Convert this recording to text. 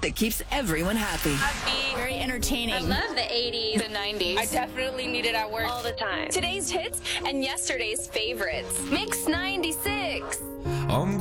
that keeps everyone happy. Very entertaining. I love the 80s. The 90s. I definitely need it at work all the time. Today's hits and yesterday's favorites. Mix 96. I'm